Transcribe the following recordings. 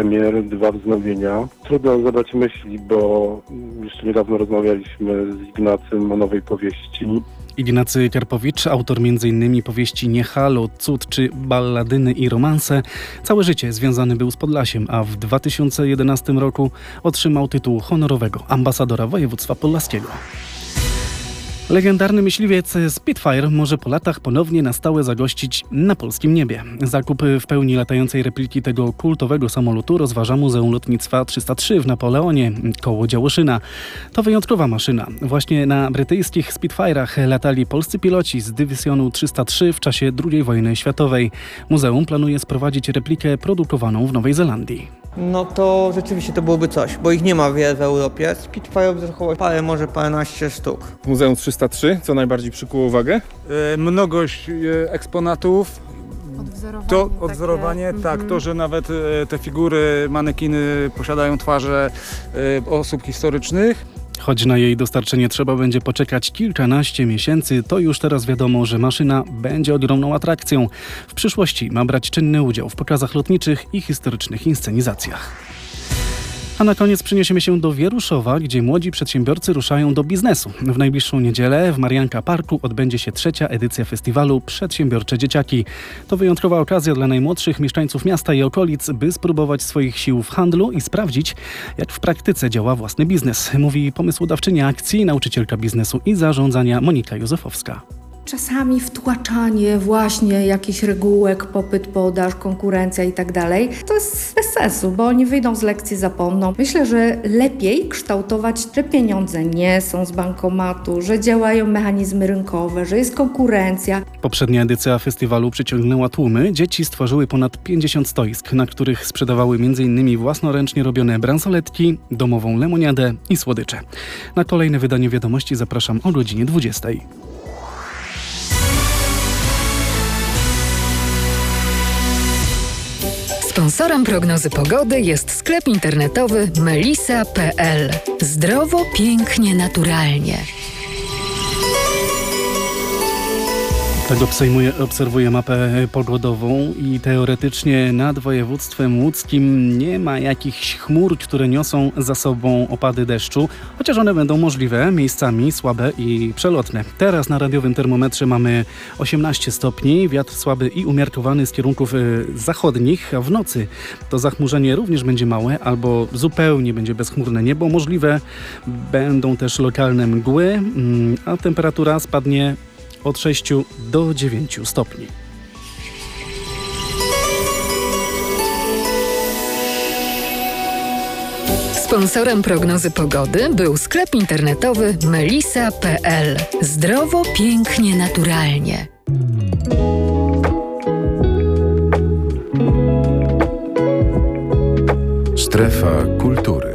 premier, 2 wznowienia. Trudno zebrać myśli, bo jeszcze niedawno rozmawialiśmy z Ignacym o nowej powieści. Ignacy Karpowicz, autor m.in. powieści Nie halo, Cud czy Balladyny i romanse. Całe życie związany był z Podlasiem, a w 2011 roku otrzymał tytuł honorowego ambasadora województwa podlaskiego. Legendarny myśliwiec Spitfire może po latach ponownie na stałe zagościć na polskim niebie. Zakup w pełni latającej repliki tego kultowego samolotu rozważa Muzeum Lotnictwa 303 w Napoleonie, koło Działoszyna. To wyjątkowa maszyna. Właśnie na brytyjskich Spitfire'ach latali polscy piloci z dywizjonu 303 w czasie II wojny światowej. Muzeum planuje sprowadzić replikę produkowaną w Nowej Zelandii. No to rzeczywiście to byłoby coś, bo ich nie ma wiele w Europie. Spitfire zachował paręnaście sztuk. W Muzeum 303, co najbardziej przykuło uwagę? Mnogość eksponatów, to odzorowanie, takie. tak, to, że nawet te figury, manekiny posiadają twarze osób historycznych. Choć na jej dostarczenie trzeba będzie poczekać kilkanaście miesięcy, to już teraz wiadomo, że maszyna będzie ogromną atrakcją. W przyszłości ma brać czynny udział w pokazach lotniczych i historycznych inscenizacjach. A na koniec przeniesiemy się do Wieruszowa, gdzie młodzi przedsiębiorcy ruszają do biznesu. W najbliższą niedzielę w Marianka Parku odbędzie się 3. edycja festiwalu Przedsiębiorcze Dzieciaki. To wyjątkowa okazja dla najmłodszych mieszkańców miasta i okolic, by spróbować swoich sił w handlu i sprawdzić, jak w praktyce działa własny biznes, mówi pomysłodawczyni akcji, nauczycielka biznesu i zarządzania Monika Józefowska. Czasami wtłaczanie właśnie jakichś regułek, popyt, podaż, konkurencja i tak dalej, to jest bez sensu, bo oni wyjdą z lekcji, zapomną. Myślę, że lepiej kształtować, że pieniądze nie są z bankomatu, że działają mechanizmy rynkowe, że jest konkurencja. Poprzednia edycja festiwalu przyciągnęła tłumy. Dzieci stworzyły ponad 50 stoisk, na których sprzedawały m.in. własnoręcznie robione bransoletki, domową lemoniadę i słodycze. Na kolejne wydanie Wiadomości zapraszam o godzinie 20. Sponsorem prognozy pogody jest sklep internetowy melisa.pl. Zdrowo, pięknie, naturalnie. Tak obserwuję mapę pogodową i teoretycznie nad województwem łódzkim nie ma jakichś chmur, które niosą za sobą opady deszczu, chociaż one będą możliwe, miejscami słabe i przelotne. Teraz na radiowym termometrze mamy 18 stopni, wiatr słaby i umiarkowany z kierunków zachodnich, a w nocy to zachmurzenie również będzie małe albo zupełnie będzie bezchmurne niebo. Możliwe będą też lokalne mgły, a temperatura spadnie od 6 do 9 stopni. Sponsorem prognozy pogody był sklep internetowy melisa.pl. Zdrowo, pięknie, naturalnie. Strefa kultury.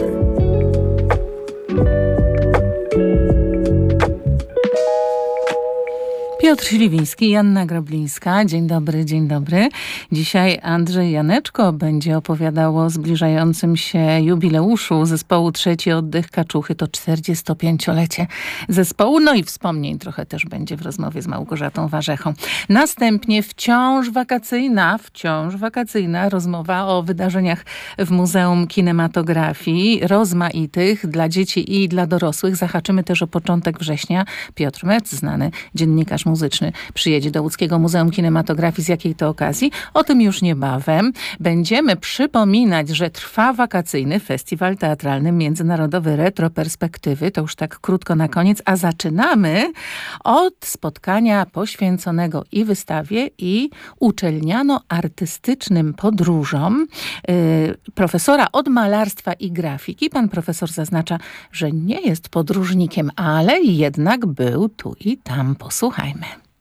Piotr Śliwiński, Joanna Grablińska. Dzień dobry, dzień dobry. Dzisiaj Andrzej Janeczko będzie opowiadał o zbliżającym się jubileuszu zespołu Trzeci Oddech Kaczuchy. To 45-lecie zespołu. No i wspomnień trochę też będzie w rozmowie z Małgorzatą Warzechą. Następnie wciąż wakacyjna rozmowa o wydarzeniach w Muzeum Kinematografii. Rozmaitych dla dzieci i dla dorosłych. Zahaczymy też o początek września. Piotr Mec, znany dziennikarz muzyczny, przyjedzie do Łódzkiego Muzeum Kinematografii. Z jakiej to okazji? O tym już niebawem. Będziemy przypominać, że trwa wakacyjny festiwal teatralny Międzynarodowy Retroperspektywy. To już tak krótko na koniec. A zaczynamy od spotkania poświęconego i wystawie, i uczelniano-artystycznym podróżom profesora od malarstwa i grafiki. Pan profesor zaznacza, że nie jest podróżnikiem, ale jednak był tu i tam. Posłuchajmy.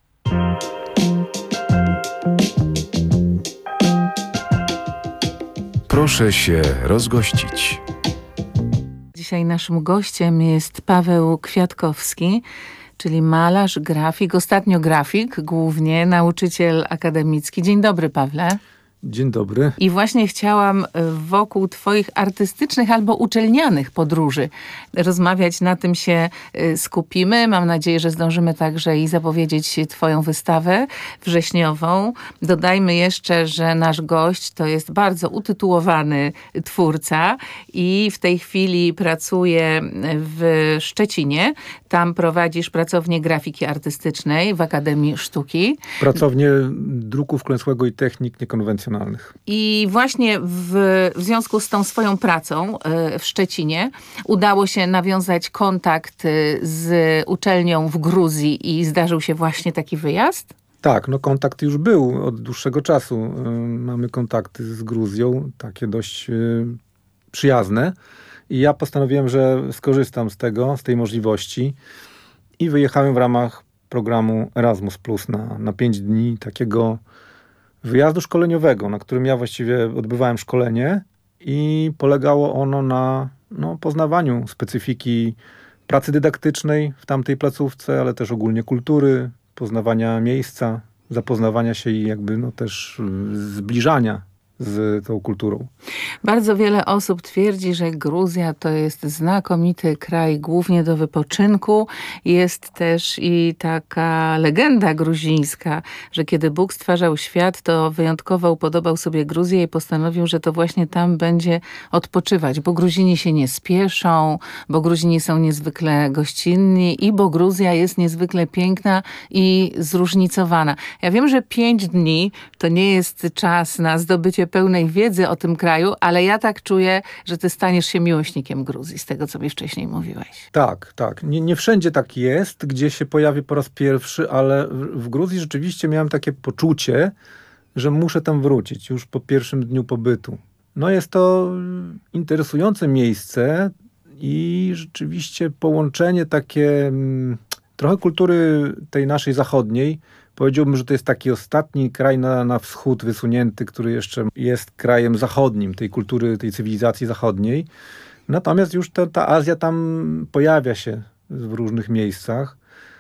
Proszę się rozgościć. Dzisiaj naszym gościem jest Paweł Kwiatkowski, czyli malarz, grafik, ostatnio grafik, głównie nauczyciel akademicki. Dzień dobry, Pawle. Dzień dobry. I właśnie chciałam wokół twoich artystycznych albo uczelnianych podróży rozmawiać, na tym się skupimy. Mam nadzieję, że zdążymy także i zapowiedzieć twoją wystawę wrześniową. Dodajmy jeszcze, że nasz gość to jest bardzo utytułowany twórca i w tej chwili pracuje w Szczecinie. Tam prowadzisz pracownię grafiki artystycznej w Akademii Sztuki. Pracownię druku wklęsłego i technik niekonwencjonalnych. I właśnie w związku z tą swoją pracą w Szczecinie udało się nawiązać kontakt z uczelnią w Gruzji i zdarzył się właśnie taki wyjazd? Tak, no kontakt już był od dłuższego czasu. Mamy kontakty z Gruzją, takie dość przyjazne. I ja postanowiłem, że skorzystam z tej możliwości i wyjechałem w ramach programu Erasmus Plus na 5 dni takiego wyjazdu szkoleniowego, na którym ja właściwie odbywałem szkolenie i polegało ono na poznawaniu specyfiki pracy dydaktycznej w tamtej placówce, ale też ogólnie kultury, poznawania miejsca, zapoznawania się i też zbliżania z tą kulturą. Bardzo wiele osób twierdzi, że Gruzja to jest znakomity kraj, głównie do wypoczynku. Jest też i taka legenda gruzińska, że kiedy Bóg stwarzał świat, to wyjątkowo upodobał sobie Gruzję i postanowił, że to właśnie tam będzie odpoczywać, bo Gruzini się nie spieszą, bo Gruzini są niezwykle gościnni i bo Gruzja jest niezwykle piękna i zróżnicowana. Ja wiem, że 5 dni to nie jest czas na zdobycie pełnej wiedzy o tym kraju, ale ja tak czuję, że ty staniesz się miłośnikiem Gruzji, z tego, co mi wcześniej mówiłeś. Tak. Nie wszędzie tak jest, gdzie się pojawi po raz pierwszy, ale w Gruzji rzeczywiście miałem takie poczucie, że muszę tam wrócić już po pierwszym dniu pobytu. No jest to interesujące miejsce i rzeczywiście połączenie takie trochę kultury tej naszej zachodniej. Powiedziałbym, że to jest taki ostatni kraj na wschód wysunięty, który jeszcze jest krajem zachodnim, tej kultury, tej cywilizacji zachodniej. Natomiast już ta Azja tam pojawia się w różnych miejscach.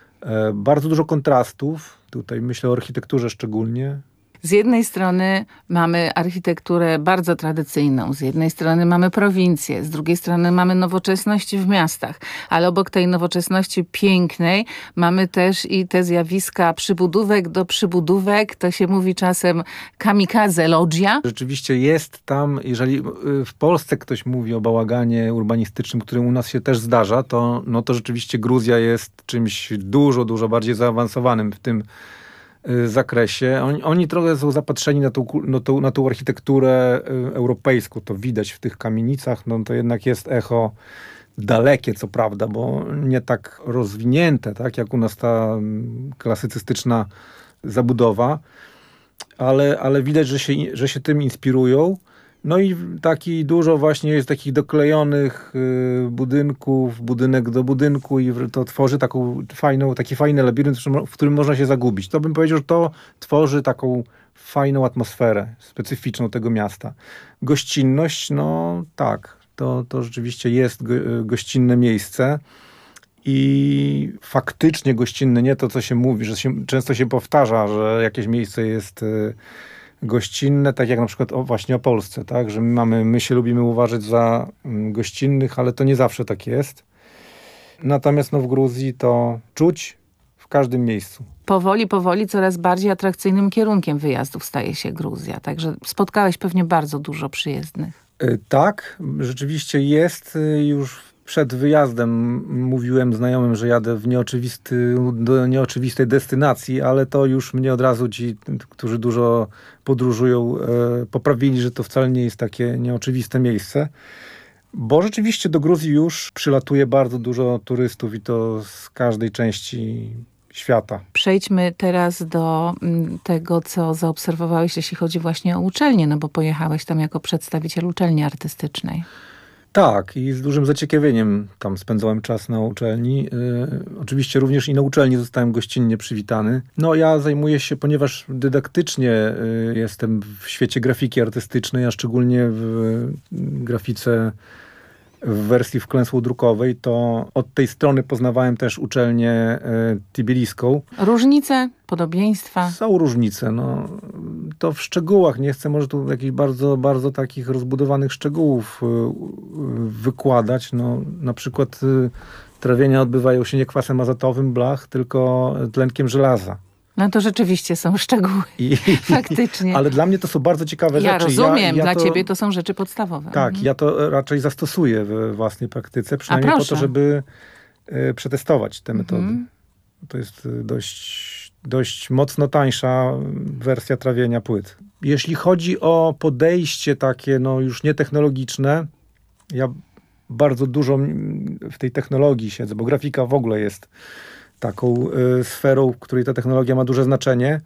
Bardzo dużo kontrastów. Tutaj myślę o architekturze szczególnie. Z jednej strony mamy architekturę bardzo tradycyjną, z jednej strony mamy prowincję, z drugiej strony mamy nowoczesność w miastach, ale obok tej nowoczesności pięknej mamy też i te zjawiska przybudówek do przybudówek, to się mówi czasem kamikadze loggia. Rzeczywiście jest tam, jeżeli w Polsce ktoś mówi o bałaganie urbanistycznym, który u nas się też zdarza, to rzeczywiście Gruzja jest czymś dużo, dużo bardziej zaawansowanym w tym zakresie. Oni trochę są zapatrzeni na tą architekturę europejską. To widać w tych kamienicach. To jednak jest echo dalekie, co prawda, bo nie tak rozwinięte, tak jak u nas ta klasycystyczna zabudowa, ale widać, że się tym inspirują. No i dużo właśnie jest takich doklejonych budynków, budynek do budynku i to tworzy taki fajny labirynt, w którym można się zagubić. To bym powiedział, że to tworzy taką fajną atmosferę specyficzną tego miasta. Gościnność, tak, to rzeczywiście jest gościnne miejsce i faktycznie gościnne, nie to, co się mówi, że często się powtarza, że jakieś miejsce jest gościnne, tak jak na przykład właśnie o Polsce, tak, że my się lubimy uważać za gościnnych, ale to nie zawsze tak jest. Natomiast w Gruzji to czuć w każdym miejscu. Powoli coraz bardziej atrakcyjnym kierunkiem wyjazdów staje się Gruzja, także spotkałeś pewnie bardzo dużo przyjezdnych. Tak, rzeczywiście jest. Już przed wyjazdem mówiłem znajomym, że jadę do nieoczywistej destynacji, ale to już mnie od razu ci, którzy dużo podróżują, poprawili, że to wcale nie jest takie nieoczywiste miejsce. Bo rzeczywiście do Gruzji już przylatuje bardzo dużo turystów i to z każdej części świata. Przejdźmy teraz do tego, co zaobserwowałeś, jeśli chodzi właśnie o uczelnię, bo pojechałeś tam jako przedstawiciel uczelni artystycznej. Tak, i z dużym zaciekawieniem tam spędzałem czas na uczelni. Oczywiście również i na uczelni zostałem gościnnie przywitany. Ja zajmuję się, ponieważ dydaktycznie jestem w świecie grafiki artystycznej, a szczególnie w grafice w wersji wklęsłodrukowej, to od tej strony poznawałem też uczelnię tbiliską. Różnice, podobieństwa? Są różnice, no. To w szczegółach, nie chcę może tu jakichś bardzo, bardzo takich rozbudowanych szczegółów wykładać. No, na przykład trawienia odbywają się nie kwasem azotowym blach, tylko tlenkiem żelaza. No to rzeczywiście są szczegóły. Faktycznie. Ale dla mnie to są bardzo ciekawe rzeczy. Ja rozumiem, dla ciebie to są rzeczy podstawowe. Tak, ja to raczej zastosuję we własnej praktyce, przynajmniej po to, żeby przetestować te metody. To jest dość mocno tańsza wersja trawienia płyt. Jeśli chodzi o podejście takie, no już nietechnologiczne, ja bardzo dużo w tej technologii siedzę, bo grafika w ogóle jest taką sferą, w której ta technologia ma duże znaczenie.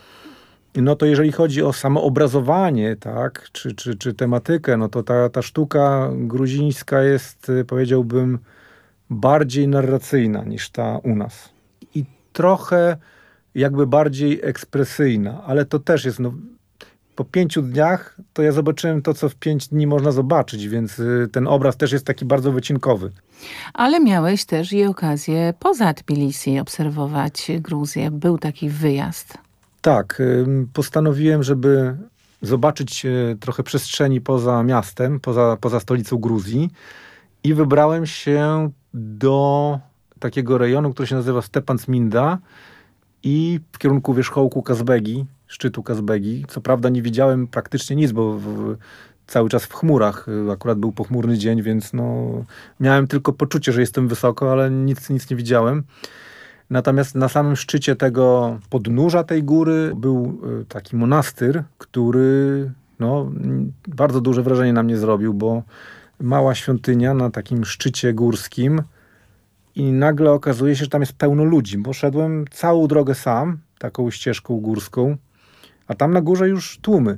No to jeżeli chodzi o samo obrazowanie, tak, czy tematykę, no to ta sztuka gruzińska jest, powiedziałbym, bardziej narracyjna niż ta u nas. I trochę jakby bardziej ekspresyjna, ale to też jest, no, po 5 dniach to ja zobaczyłem to, co w 5 dni można zobaczyć, więc ten obraz też jest taki bardzo wycinkowy. Ale miałeś też i okazję poza Tbilisi obserwować Gruzję. Był taki wyjazd. Tak, postanowiłem, żeby zobaczyć trochę przestrzeni poza miastem, poza stolicą Gruzji i wybrałem się do takiego rejonu, który się nazywa Stepantsminda i w kierunku wierzchołku Kazbegi, szczytu Kazbegi. Co prawda nie widziałem praktycznie nic, bo cały czas w chmurach. Akurat był pochmurny dzień, więc no, miałem tylko poczucie, że jestem wysoko, ale nic nie widziałem. Natomiast na samym szczycie tego podnóża tej góry był taki monastyr, który no, bardzo duże wrażenie na mnie zrobił, bo mała świątynia na takim szczycie górskim i nagle okazuje się, że tam jest pełno ludzi, bo szedłem całą drogę sam, taką ścieżką górską, a tam na górze już tłumy.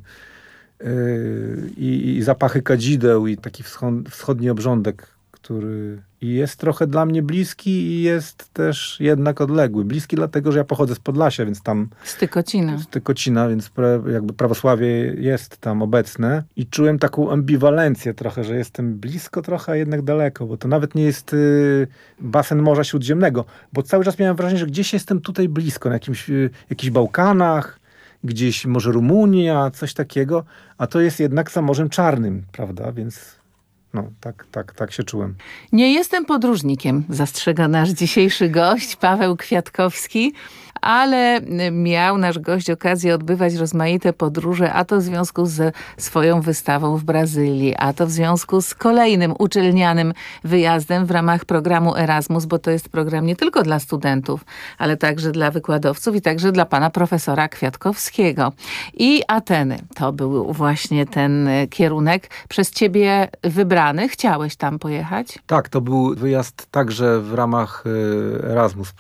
I zapachy kadzideł i taki wschodni obrządek, który jest trochę dla mnie bliski i jest też jednak odległy. Bliski dlatego, że ja pochodzę z Podlasia, więc tam... Stykocina, więc jakby prawosławie jest tam obecne. I czułem taką ambiwalencję trochę, że jestem blisko trochę, a jednak daleko, bo to nawet nie jest basen Morza Śródziemnego, bo cały czas miałem wrażenie, że gdzieś jestem tutaj blisko, na jakichś Bałkanach, gdzieś może Rumunia, coś takiego, a to jest jednak za Morzem Czarnym, prawda, więc... No, tak się czułem. Nie jestem podróżnikiem, zastrzega nasz dzisiejszy gość, Paweł Kwiatkowski, ale miał nasz gość okazję odbywać rozmaite podróże, a to w związku ze swoją wystawą w Brazylii, a to w związku z kolejnym uczelnianym wyjazdem w ramach programu Erasmus, bo to jest program nie tylko dla studentów, ale także dla wykładowców i także dla pana profesora Kwiatkowskiego. I Ateny, to był właśnie ten kierunek przez ciebie wybrany. Chciałeś tam pojechać? Tak, to był wyjazd także w ramach Erasmus+.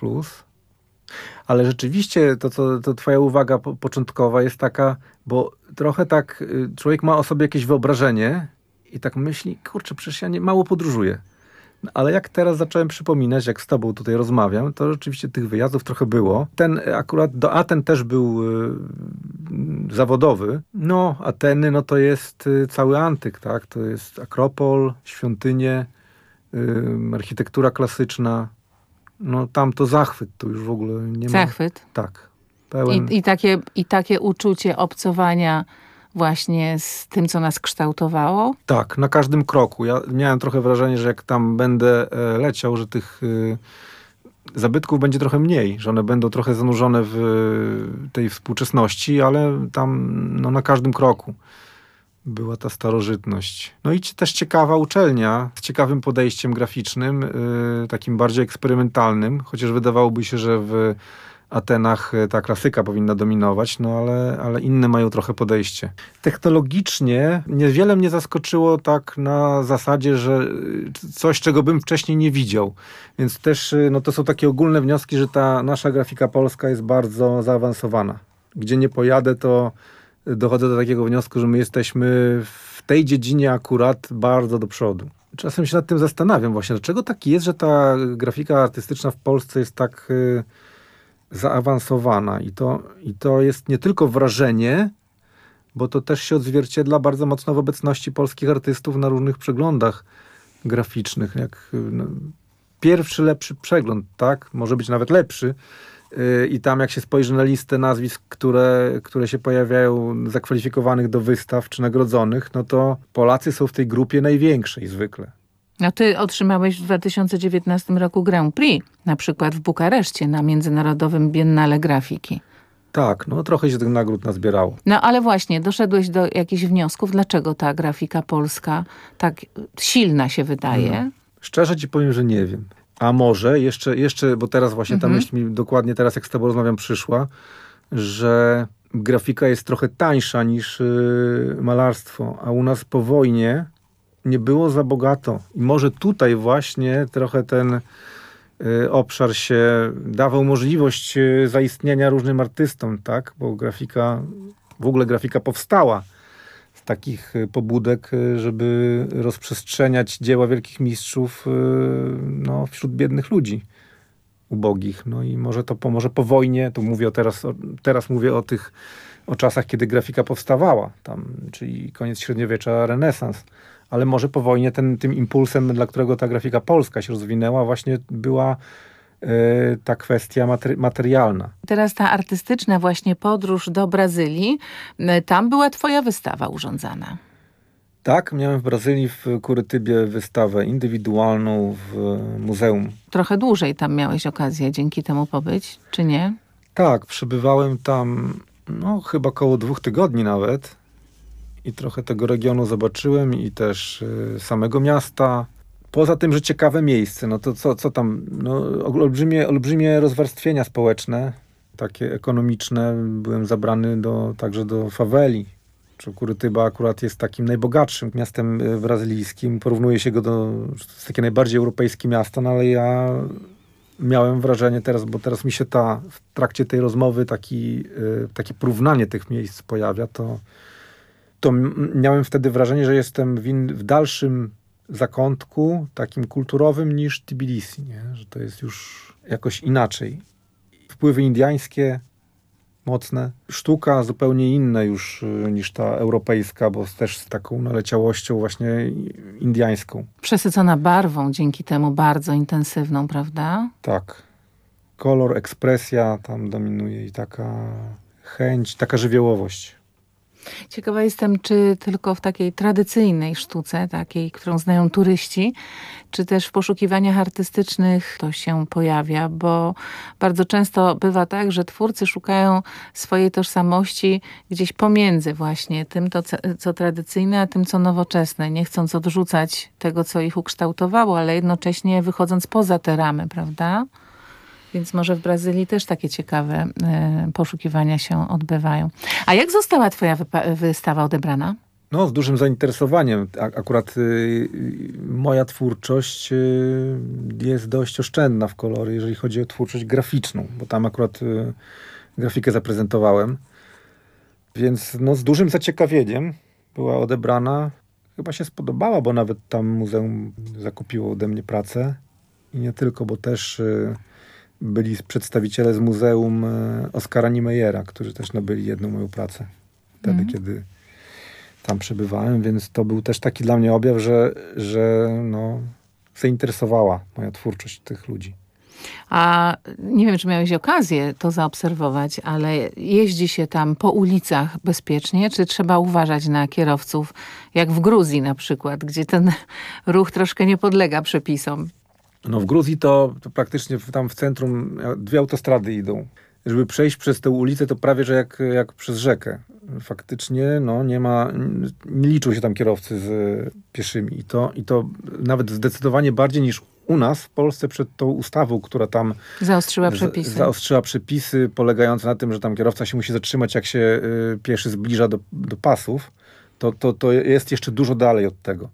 Ale rzeczywiście to twoja uwaga początkowa jest taka, bo trochę tak człowiek ma o sobie jakieś wyobrażenie i tak myśli, kurczę, przecież ja mało podróżuję. No, ale jak teraz zacząłem przypominać, jak z tobą tutaj rozmawiam, to rzeczywiście tych wyjazdów trochę było. Ten akurat do Aten też był zawodowy. No, Ateny, no to jest cały antyk, tak? To jest Akropol, świątynie, architektura klasyczna. No tam to zachwyt, to już w ogóle nie ma. Zachwyt? Tak. Pełen... I takie uczucie obcowania właśnie z tym, co nas kształtowało? Tak, na każdym kroku. Ja miałem trochę wrażenie, że jak tam będę leciał, że tych zabytków będzie trochę mniej, że one będą trochę zanurzone w tej współczesności, ale tam no, na każdym kroku była ta starożytność. No i też ciekawa uczelnia z ciekawym podejściem graficznym, takim bardziej eksperymentalnym, chociaż wydawałoby się, że w Atenach ta klasyka powinna dominować, no ale inne mają trochę podejście. Technologicznie niewiele mnie zaskoczyło tak na zasadzie, że coś, czego bym wcześniej nie widział. Więc też no to są takie ogólne wnioski, że ta nasza grafika polska jest bardzo zaawansowana. Gdzie nie pojadę, to dochodzę do takiego wniosku, że my jesteśmy w tej dziedzinie akurat bardzo do przodu. Czasem się nad tym zastanawiam właśnie, dlaczego tak jest, że ta grafika artystyczna w Polsce jest tak zaawansowana. I to jest nie tylko wrażenie, bo to też się odzwierciedla bardzo mocno w obecności polskich artystów na różnych przeglądach graficznych. Pierwszy lepszy przegląd, tak? Może być nawet lepszy. I tam jak się spojrzy na listę nazwisk, które się pojawiają zakwalifikowanych do wystaw czy nagrodzonych, no to Polacy są w tej grupie największej zwykle. No ty otrzymałeś w 2019 roku Grand Prix, na przykład w Bukareszcie na Międzynarodowym Biennale Grafiki. Tak, no trochę się tych nagród nazbierało. No ale właśnie, doszedłeś do jakichś wniosków, dlaczego ta grafika polska tak silna się wydaje? Szczerze ci powiem, że nie wiem. A może jeszcze, bo teraz właśnie ta myśl mi dokładnie teraz, jak z tobą rozmawiam, przyszła, że grafika jest trochę tańsza niż malarstwo, a u nas po wojnie nie było za bogato. I może tutaj właśnie trochę ten obszar się dawał możliwość zaistnienia różnym artystom, tak? Bo w ogóle grafika powstała z takich pobudek, żeby rozprzestrzeniać dzieła wielkich mistrzów wśród biednych ludzi, ubogich. No i może po wojnie, tu mówię teraz mówię o czasach, kiedy grafika powstawała, tam, czyli koniec średniowiecza, renesans. Ale może po wojnie tym impulsem, dla którego ta grafika polska się rozwinęła, właśnie była ta kwestia materialna. Teraz ta artystyczna właśnie podróż do Brazylii, tam była twoja wystawa urządzana. Tak, miałem w Brazylii w Kurytybie wystawę indywidualną w muzeum. Trochę dłużej tam miałeś okazję dzięki temu pobyć, czy nie? Tak, przebywałem tam chyba około 2 tygodni nawet. I trochę tego regionu zobaczyłem i też samego miasta. Poza tym, że ciekawe miejsce, no to co tam, olbrzymie rozwarstwienia społeczne, takie ekonomiczne. Byłem zabrany także do faweli. Kurytyba akurat jest takim najbogatszym miastem brazylijskim. Porównuje się go to jest takie najbardziej europejskie miasto, no ale ja miałem wrażenie teraz mi się w trakcie tej rozmowy takie porównanie tych miejsc pojawia, to miałem wtedy wrażenie, że jestem w dalszym zakątku takim kulturowym niż Tbilisi, nie? Że to jest już jakoś inaczej. Wpływy indyjskie mocne, sztuka zupełnie inna już niż ta europejska, bo też z taką naleciałością właśnie indyjską. Przesycona barwą, dzięki temu bardzo intensywną, prawda? Tak. Kolor, ekspresja tam dominuje i taka chęć, taka żywiołowość. Ciekawa jestem, czy tylko w takiej tradycyjnej sztuce, takiej, którą znają turyści, czy też w poszukiwaniach artystycznych to się pojawia, bo bardzo często bywa tak, że twórcy szukają swojej tożsamości gdzieś pomiędzy właśnie tym, co tradycyjne, a tym, co nowoczesne, nie chcąc odrzucać tego, co ich ukształtowało, ale jednocześnie wychodząc poza te ramy, prawda? Więc może w Brazylii też takie ciekawe poszukiwania się odbywają. A jak została twoja wystawa odebrana? No, z dużym zainteresowaniem. Akurat moja twórczość jest dość oszczędna w kolory, jeżeli chodzi o twórczość graficzną, bo tam akurat grafikę zaprezentowałem. Więc z dużym zaciekawieniem była odebrana. Chyba się spodobała, bo nawet tam muzeum zakupiło ode mnie pracę. I nie tylko, bo też byli przedstawiciele z muzeum Oskara Niemeyera, którzy też nabyli jedną moją pracę wtedy, kiedy tam przebywałem, więc to był też taki dla mnie objaw, że zainteresowała moja twórczość tych ludzi. A nie wiem, czy miałeś okazję to zaobserwować, ale jeździ się tam po ulicach bezpiecznie, czy trzeba uważać na kierowców, jak w Gruzji na przykład, gdzie ten ruch troszkę nie podlega przepisom? No w Gruzji to praktycznie tam w centrum 2 autostrady idą. Żeby przejść przez tę ulicę, to prawie, że jak przez rzekę. Faktycznie nie liczą się tam kierowcy z pieszymi. I to nawet zdecydowanie bardziej niż u nas w Polsce przed tą ustawą, która tam zaostrzyła przepisy polegające na tym, że tam kierowca się musi zatrzymać, jak się pieszy zbliża do pasów. To jest jeszcze dużo dalej od tego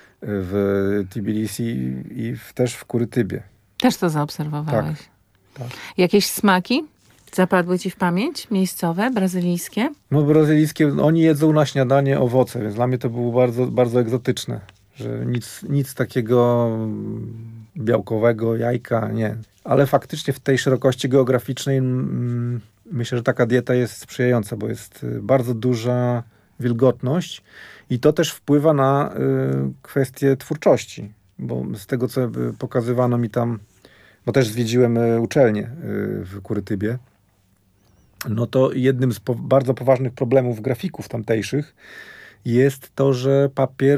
w Tbilisi i też w Kurytybie. Też to zaobserwowałeś? Tak. Jakieś smaki zapadły ci w pamięć? Miejscowe, brazylijskie? No brazylijskie, oni jedzą na śniadanie owoce, więc dla mnie to było bardzo, bardzo egzotyczne. Że nic takiego białkowego, jajka, nie. Ale faktycznie w tej szerokości geograficznej myślę, że taka dieta jest sprzyjająca, bo jest bardzo duża wilgotność i to też wpływa na kwestię twórczości, bo z tego, co pokazywano mi tam, bo też zwiedziłem uczelnię w Kurytybie, no to jednym z bardzo poważnych problemów grafików tamtejszych jest to, że papier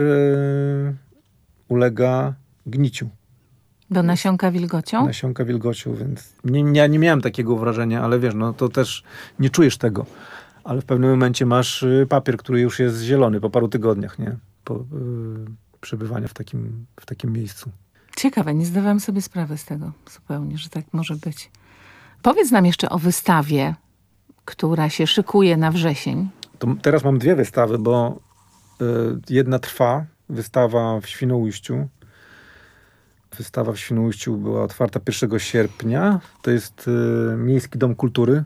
ulega gniciu. Bo nasiąka wilgocią? Nasiąka wilgocią, więc ja nie miałem takiego wrażenia, ale wiesz, no to też nie czujesz tego. Ale w pewnym momencie masz papier, który już jest zielony po paru tygodniach, nie? Po przebywania w takim miejscu. Ciekawe, nie zdawałam sobie sprawy z tego zupełnie, że tak może być. Powiedz nam jeszcze o wystawie, która się szykuje na wrzesień. To teraz mam 2 wystawy, bo jedna trwa, wystawa w Świnoujściu. Wystawa w Świnoujściu była otwarta 1 sierpnia. To jest Miejski Dom Kultury.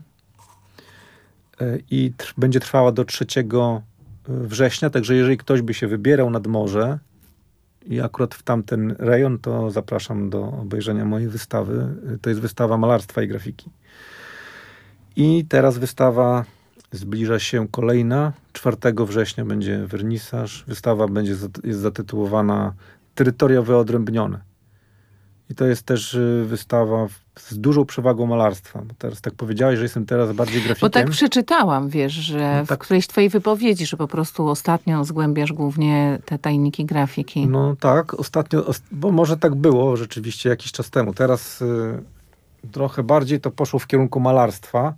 I będzie trwała do 3 września. Także jeżeli ktoś by się wybierał nad morze i akurat w tamten rejon, to zapraszam do obejrzenia mojej wystawy. To jest wystawa malarstwa i grafiki. I teraz wystawa zbliża się kolejna. 4 września będzie wernisaż. Wystawa jest zatytułowana Terytoria wyodrębnione. I to jest też wystawa z dużą przewagą malarstwa. Bo teraz tak powiedziałeś, że jestem teraz bardziej grafikiem. Bo tak przeczytałam, wiesz, że w którejś twojej wypowiedzi, że po prostu ostatnio zgłębiasz głównie te tajniki grafiki. No tak, ostatnio, bo może tak było rzeczywiście jakiś czas temu. Teraz trochę bardziej to poszło w kierunku malarstwa.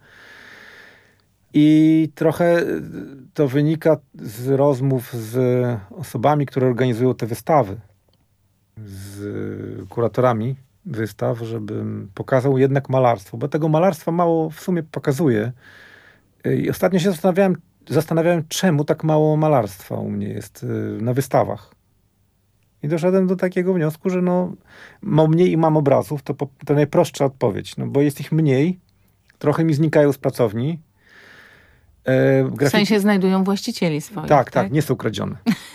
I trochę to wynika z rozmów z osobami, które organizują te wystawy. Z kuratorami wystaw, żebym pokazał jednak malarstwo, bo tego malarstwa mało w sumie pokazuje. I ostatnio się zastanawiałem, czemu tak mało malarstwa u mnie jest na wystawach. I doszedłem do takiego wniosku, że mam mniej i mam obrazów, to najprostsza odpowiedź, bo jest ich mniej, trochę mi znikają z pracowni. W sensie znajdują właścicieli swoich. Tak, nie są kradzione.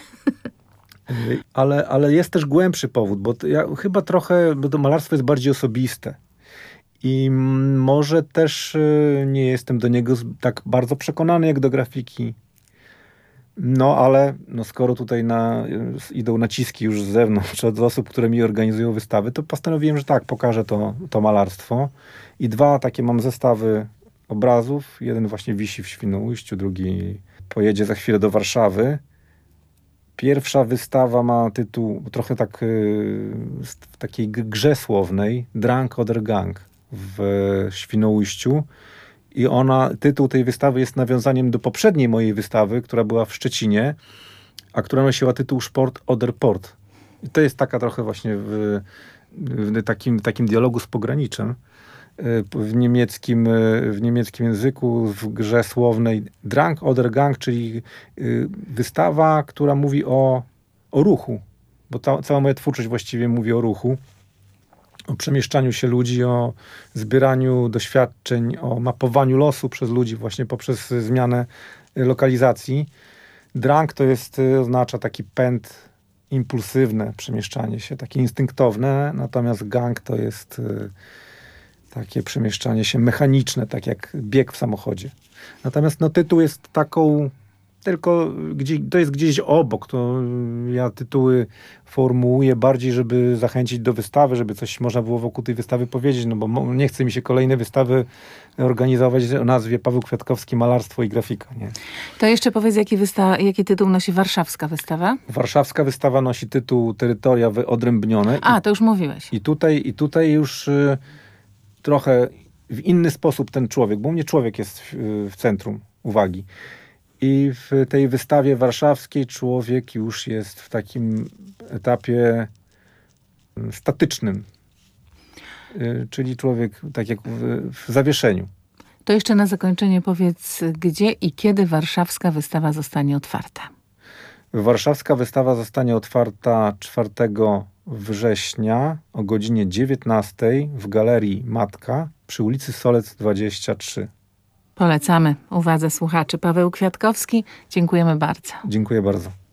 Ale jest też głębszy powód, bo chyba trochę, bo to malarstwo jest bardziej osobiste. I może też nie jestem do niego tak bardzo przekonany jak do grafiki. Ale skoro tutaj idą naciski już z zewnątrz od osób, które mi organizują wystawy, to postanowiłem, że tak, pokażę to malarstwo. I 2 takie mam zestawy obrazów. Jeden właśnie wisi w Świnoujściu, drugi pojedzie za chwilę do Warszawy. Pierwsza wystawa ma tytuł trochę tak w takiej grze słownej Drunk Oder Gang w Świnoujściu. I tytuł tej wystawy jest nawiązaniem do poprzedniej mojej wystawy, która była w Szczecinie, a która nosiła tytuł Sport oder Port. I to jest taka trochę właśnie w takim dialogu z pograniczem. W niemieckim języku, w grze słownej Drunk oder Gang, czyli wystawa, która mówi o ruchu, bo cała moja twórczość właściwie mówi o ruchu, o przemieszczaniu się ludzi, o zbieraniu doświadczeń, o mapowaniu losu przez ludzi właśnie poprzez zmianę lokalizacji. Drunk to oznacza taki pęd, impulsywne przemieszczanie się, takie instynktowne, natomiast gang to jest takie przemieszczanie się mechaniczne, tak jak bieg w samochodzie. Natomiast tytuł jest taką, tylko to jest gdzieś obok. To ja tytuły formułuję bardziej, żeby zachęcić do wystawy, żeby coś można było wokół tej wystawy powiedzieć, bo nie chce mi się kolejne wystawy organizować o nazwie Paweł Kwiatkowski, Malarstwo i Grafika. Nie? To jeszcze powiedz, jaki tytuł nosi warszawska wystawa? Warszawska wystawa nosi tytuł Terytoria wyodrębnione. To już mówiłeś. I tutaj już trochę w inny sposób ten człowiek, bo u mnie człowiek jest w centrum uwagi. I w tej wystawie warszawskiej człowiek już jest w takim etapie statycznym. Czyli człowiek tak jak w zawieszeniu. To jeszcze na zakończenie powiedz, gdzie i kiedy warszawska wystawa zostanie otwarta? Warszawska wystawa zostanie otwarta 4 września o godzinie 19 w Galerii Matka przy ulicy Solec 23. Polecamy uwadze słuchaczy. Paweł Kwiatkowski, dziękujemy bardzo. Dziękuję bardzo.